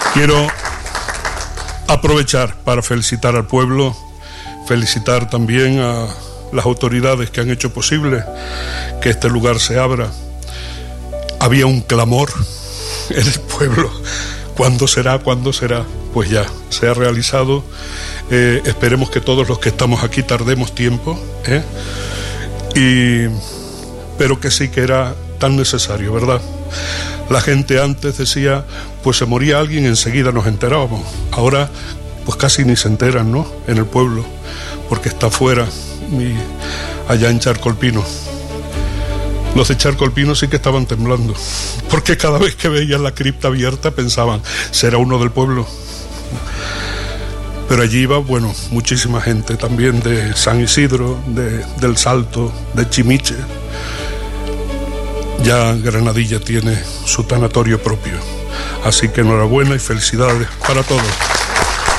Quiero aprovechar para felicitar al pueblo, felicitar también a las autoridades que han hecho posible que este lugar se abra. Había un clamor en el pueblo: ¿cuándo será? ¿Cuándo será? Pues ya, se ha realizado. Esperemos que todos los que estamos aquí tardemos tiempo, pero que sí que era tan necesario, ¿verdad? La gente antes decía, pues se moría alguien, enseguida nos enterábamos. Ahora, pues casi ni se enteran, ¿no?, en el pueblo, porque está afuera, allá en Charco Alpino. Los de Charco Alpino sí que estaban temblando, porque cada vez que veían la cripta abierta pensaban, ¿será uno del pueblo? Pero allí iba, bueno, muchísima gente también de San Isidro, del Salto, de Chimiche. Ya Granadilla tiene su tanatorio propio. Así que enhorabuena y felicidades para todos.